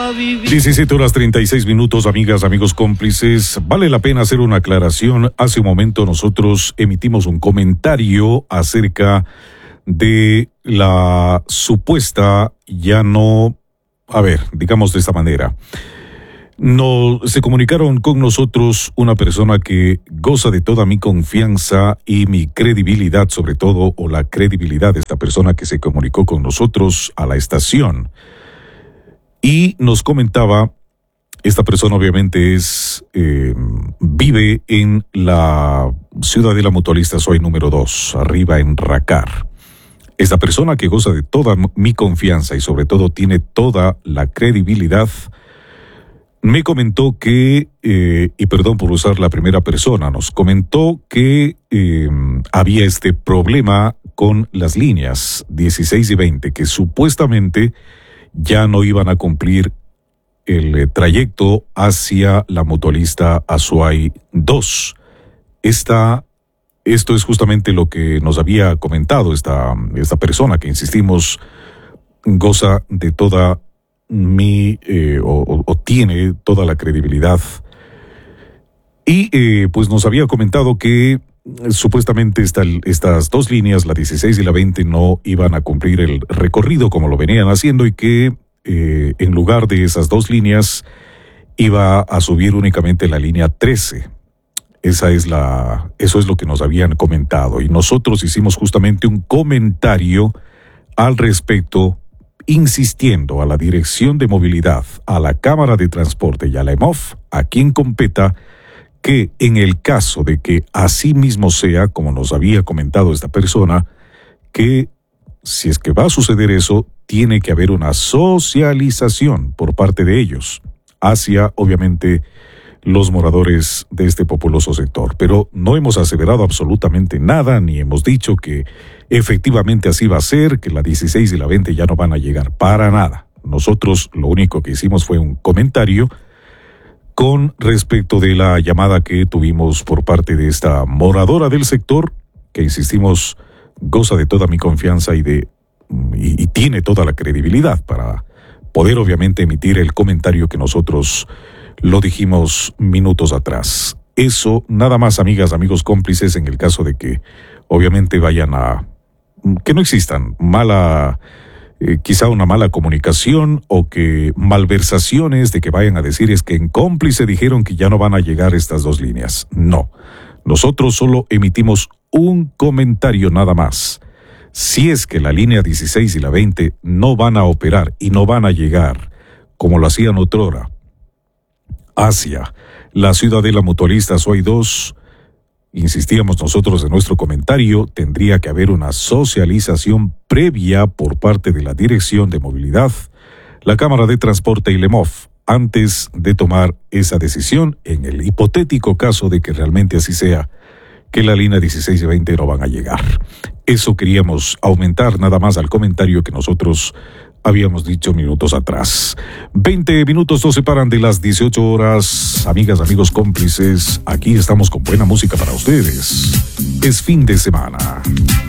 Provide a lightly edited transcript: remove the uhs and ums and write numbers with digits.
17:36, amigas, amigos cómplices. Vale la pena hacer una aclaración. Hace un momento nosotros emitimos un comentario acerca de la supuesta, digamos de esta manera. Se comunicaron con nosotros una persona que goza de toda mi confianza y mi credibilidad, sobre todo, o la credibilidad de esta persona que se comunicó con nosotros a la estación. Y nos comentaba, esta persona obviamente vive en la Ciudadela Mutualista Soy número 2, arriba en Racar. Esta persona que goza de toda mi confianza y sobre todo tiene toda la credibilidad, me comentó que, y perdón por usar la primera persona, nos comentó que había este problema con las líneas 16 y 20, que supuestamente ya no iban a cumplir el trayecto hacia la Mutualista Azuay 2. Esto es justamente lo que nos había comentado esta persona que, insistimos, goza de toda o tiene toda la credibilidad. Y pues nos había comentado que supuestamente estas dos líneas, la 16 y la 20, no iban a cumplir el recorrido como lo venían haciendo y que en lugar de esas dos líneas iba a subir únicamente la línea 13. Eso es lo que nos habían comentado y nosotros hicimos justamente un comentario al respecto, insistiendo a la Dirección de Movilidad, a la Cámara de Transporte y a la EMOF, a quien competa, que en el caso de que así mismo sea, como nos había comentado esta persona, que si es que va a suceder eso, tiene que haber una socialización por parte de ellos hacia, obviamente, los moradores de este populoso sector. Pero no hemos aseverado absolutamente nada, ni hemos dicho que efectivamente así va a ser, que la 16 y la 20 ya no van a llegar para nada. Nosotros lo único que hicimos fue un comentario con respecto de la llamada que tuvimos por parte de esta moradora del sector, que insistimos, goza de toda mi confianza y tiene toda la credibilidad para poder obviamente emitir el comentario que nosotros lo dijimos minutos atrás. Eso nada más, amigas, amigos cómplices, en el caso de que obviamente que no existan quizá una mala comunicación o que malversaciones de que vayan a decir es que en Cómplice dijeron que ya no van a llegar estas dos líneas. No, nosotros solo emitimos un comentario nada más. Si es que la línea 16 y la 20 no van a operar y no van a llegar, como lo hacían otrora, hacia la Ciudadela Mutualista Azuay 2, insistíamos nosotros en nuestro comentario, tendría que haber una socialización previa por parte de la Dirección de Movilidad, la Cámara de Transporte y LEMOF, antes de tomar esa decisión en el hipotético caso de que realmente así sea, que la línea 16 y 20 no van a llegar. Eso queríamos aumentar nada más al comentario que nosotros habíamos dicho minutos atrás. 20 minutos nos separan de las 18 horas. Amigas, amigos cómplices, aquí estamos con buena música para ustedes. Es fin de semana.